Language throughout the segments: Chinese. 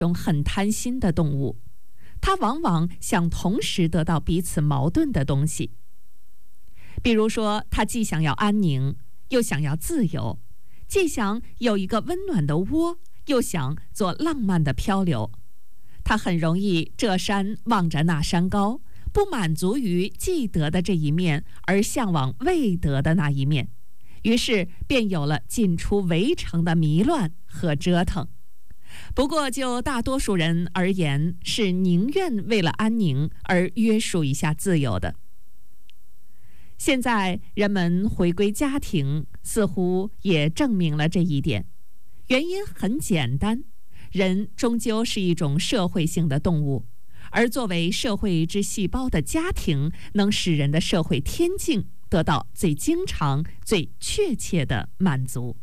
种很贪心的动物，它往往想同时得到彼此矛盾的东西。比如说，它既想要安宁，又想要自由，既想有一个温暖的窝，又想做浪漫的漂流。它很容易这山望着那山高，不满足于既得的这一面，而向往未得的那一面，于是便有了进出围城的迷乱和折腾。不过就大多数人而言，是宁愿为了安宁而约束一下自由的。现在人们回归家庭，似乎也证明了这一点。原因很简单，人终究是一种社会性的动物，而作为社会之细胞的家庭，能使人的社会天性得到最经常、最确切的满足。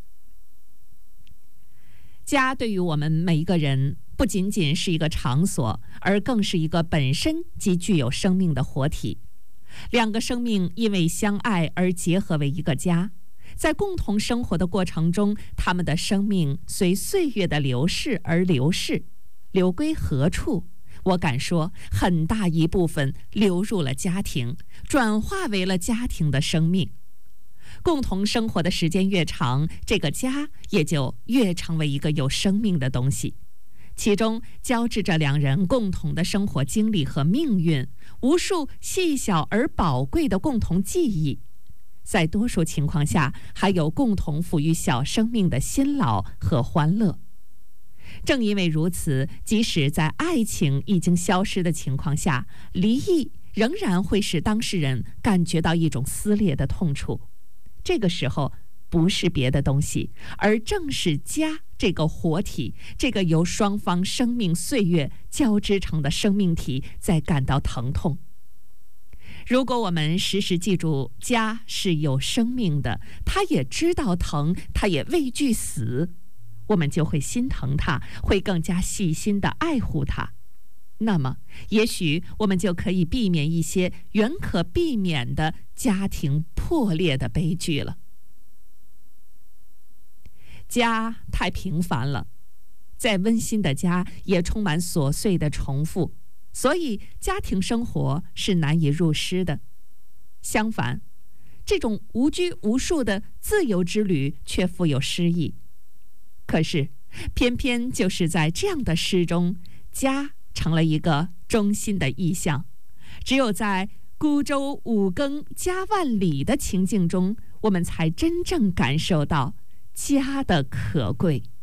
家对于我们每一个人，不仅仅是一个场所，而更是一个本身即具有生命的活体。两个生命因为相爱而结合为一个家，在共同生活的过程中，他们的生命随岁月的流逝而流逝，流归何处？我敢说，很大一部分流入了家庭，转化为了家庭的生命。共同生活的时间越长，这个家也就越成为一个有生命的东西。其中交织着两人共同的生活经历和命运，无数细小而宝贵的共同记忆，在多数情况下还有共同抚育小生命的辛劳和欢乐。正因为如此，即使在爱情已经消失的情况下，离异仍然会使当事人感觉到一种撕裂的痛楚。这个时候不是别的东西，而正是家这个活体，这个由双方生命岁月交织成的生命体在感到疼痛。如果我们时时记住家是有生命的，他也知道疼，他也畏惧死，我们就会心疼他，会更加细心地爱护他。那么也许我们就可以避免一些原可避免的家庭破裂的悲剧了。家太平凡了，再温馨的家也充满琐碎的重复，所以家庭生活是难以入诗的。相反，这种无拘无束的自由之旅却富有诗意。可是偏偏就是在这样的诗中，家成了一个中心的意象。只有在孤舟五更家万里的情境中，我们才真正感受到家的可贵。